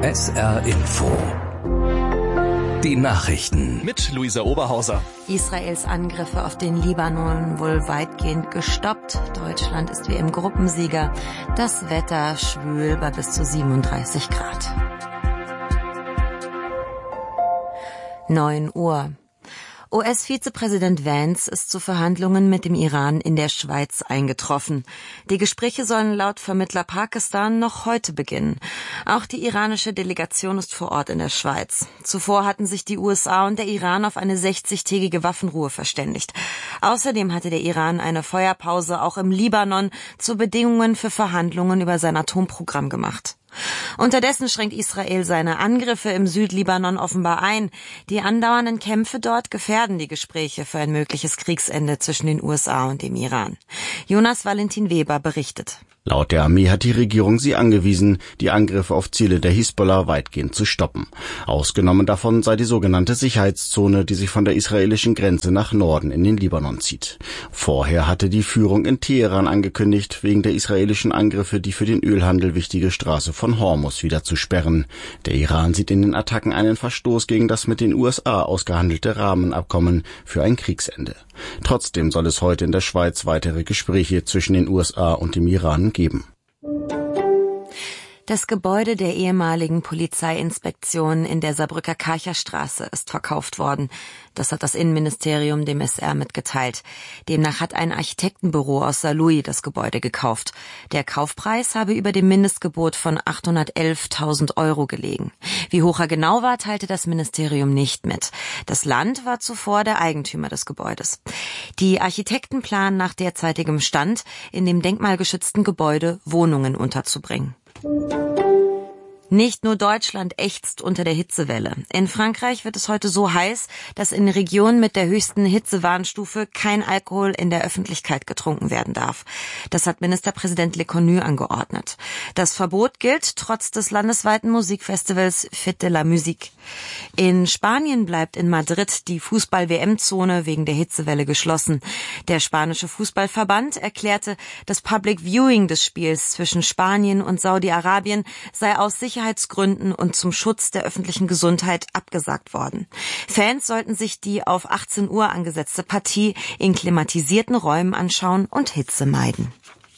SR Info. Die Nachrichten mit Luisa Oberhauser. Israels Angriffe auf den Libanon wohl weitgehend gestoppt. Deutschland ist WM-Gruppensieger. Das Wetter schwül bei bis zu 37 Grad. 9 Uhr. US-Vizepräsident Vance ist zu Verhandlungen mit dem Iran in der Schweiz eingetroffen. Die Gespräche sollen laut Vermittler Pakistan noch heute beginnen. Auch die iranische Delegation ist vor Ort in der Schweiz. Zuvor hatten sich die USA und der Iran auf eine 60-tägige Waffenruhe verständigt. Außerdem hatte der Iran eine Feuerpause auch im Libanon zu Bedingungen für Verhandlungen über sein Atomprogramm gemacht. Unterdessen schränkt Israel seine Angriffe im Südlibanon offenbar ein. Die andauernden Kämpfe dort gefährden die Gespräche für ein mögliches Kriegsende zwischen den USA und dem Iran. Jonas Valentin Weber berichtet. Laut der Armee hat die Regierung sie angewiesen, die Angriffe auf Ziele der Hisbollah weitgehend zu stoppen. Ausgenommen davon sei die sogenannte Sicherheitszone, die sich von der israelischen Grenze nach Norden in den Libanon zieht. Vorher hatte die Führung in Teheran angekündigt, wegen der israelischen Angriffe die für den Ölhandel wichtige Straße von Hormuz wieder zu sperren. Der Iran sieht in den Attacken einen Verstoß gegen das mit den USA ausgehandelte Rahmenabkommen für ein Kriegsende. Trotzdem soll es heute in der Schweiz weitere Gespräche zwischen den USA und dem Iran geben. Das Gebäude der ehemaligen Polizeiinspektion in der Saarbrücker Karcherstraße ist verkauft worden. Das hat das Innenministerium dem SR mitgeteilt. Demnach hat ein Architektenbüro aus Saarlouis das Gebäude gekauft. Der Kaufpreis habe über dem Mindestgebot von 811.000 € gelegen. Wie hoch er genau war, teilte das Ministerium nicht mit. Das Land war zuvor der Eigentümer des Gebäudes. Die Architekten planen nach derzeitigem Stand, in dem denkmalgeschützten Gebäude Wohnungen unterzubringen. Nicht nur Deutschland ächzt unter der Hitzewelle. In Frankreich wird es heute so heiß, dass in Regionen mit der höchsten Hitzewarnstufe kein Alkohol in der Öffentlichkeit getrunken werden darf. Das hat Ministerpräsident Lecornu angeordnet. Das Verbot gilt trotz des landesweiten Musikfestivals Fête de la Musique. In Spanien bleibt in Madrid die Fußball-WM-Zone wegen der Hitzewelle geschlossen. Der spanische Fußballverband erklärte, das Public Viewing des Spiels zwischen Spanien und Saudi-Arabien sei aus Sicherheitsgründen und zum Schutz der öffentlichen Gesundheit abgesagt worden. Fans sollten sich die auf 18 Uhr angesetzte Partie in klimatisierten Räumen anschauen und Hitze meiden.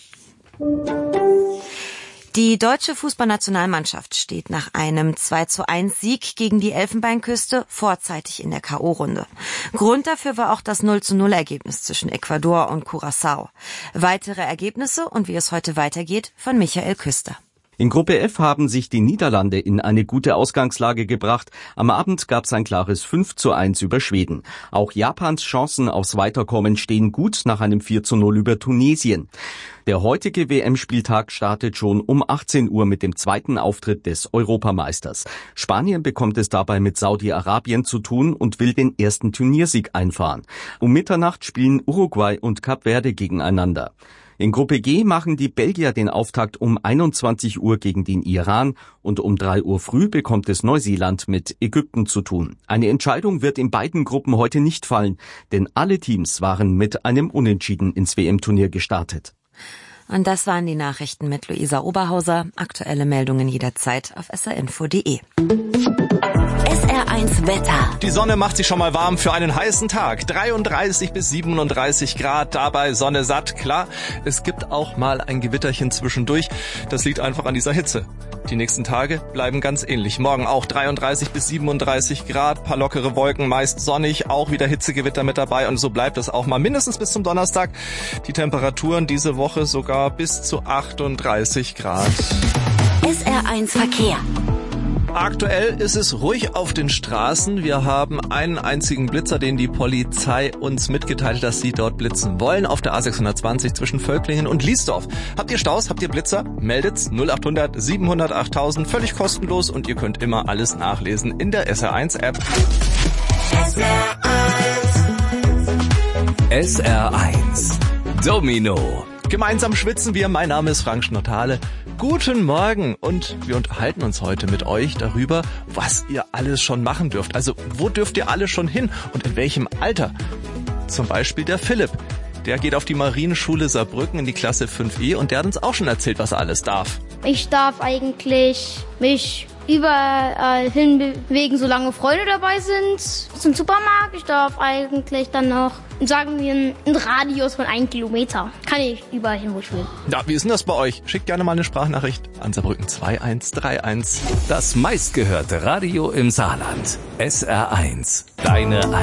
Die deutsche Fußballnationalmannschaft steht nach einem 2:1 Sieg gegen die Elfenbeinküste vorzeitig in der K.O.-Runde. Grund dafür war auch das 0:0 Ergebnis zwischen Ecuador und Curaçao. Weitere Ergebnisse und wie es heute weitergeht von Michael Küster. In Gruppe F haben sich die Niederlande in eine gute Ausgangslage gebracht. Am Abend gab es ein klares 5:1 über Schweden. Auch Japans Chancen aufs Weiterkommen stehen gut nach einem 4:0 über Tunesien. Der heutige WM-Spieltag startet schon um 18 Uhr mit dem zweiten Auftritt des Europameisters. Spanien bekommt es dabei mit Saudi-Arabien zu tun und will den ersten Turniersieg einfahren. Um Mitternacht spielen Uruguay und Kap Verde gegeneinander. In Gruppe G machen die Belgier den Auftakt um 21 Uhr gegen den Iran und um 3 Uhr früh bekommt es Neuseeland mit Ägypten zu tun. Eine Entscheidung wird in beiden Gruppen heute nicht fallen, denn alle Teams waren mit einem Unentschieden ins WM-Turnier gestartet. Und das waren die Nachrichten mit Luisa Oberhauser. Aktuelle Meldungen jederzeit auf srinfo.de. SR1 Wetter. Die Sonne macht sich schon mal warm für einen heißen Tag. 33 bis 37 Grad, dabei Sonne satt. Klar, es gibt auch mal ein Gewitterchen zwischendurch. Das liegt einfach an dieser Hitze. Die nächsten Tage bleiben ganz ähnlich. Morgen auch 33 bis 37 Grad, paar lockere Wolken, meist sonnig, auch wieder Hitzegewitter mit dabei. Und so bleibt es auch mal mindestens bis zum Donnerstag. Die Temperaturen diese Woche sogar bis zu 38 Grad. SR1 Verkehr. Aktuell ist es ruhig auf den Straßen. Wir haben einen einzigen Blitzer, den die Polizei uns mitgeteilt hat, dass sie dort blitzen wollen. Auf der A620 zwischen Völklingen und Liesdorf. Habt ihr Staus? Habt ihr Blitzer? Meldet's 0800 700 8000. Völlig kostenlos und ihr könnt immer alles nachlesen in der SR1 App. SR1 Domino. Gemeinsam schwitzen wir. Mein Name ist Frank Schnottale. Guten Morgen und wir unterhalten uns heute mit euch darüber, was ihr alles schon machen dürft. Also wo dürft ihr alle schon hin und in welchem Alter? Zum Beispiel der Philipp. Der geht auf die Marienschule Saarbrücken in die Klasse 5e und der hat uns auch schon erzählt, was er alles darf. Ich darf eigentlich mich überall hinbewegen, solange Freunde dabei sind. Zum Supermarkt, ich darf eigentlich dann noch, sagen wir, einen Radius von 1 Kilometer. Kann ich überall hin, wo ich will. Ja, wie ist denn das bei euch? Schickt gerne mal eine Sprachnachricht an Saarbrücken 2131. Das meistgehörte Radio im Saarland. SR1. Deine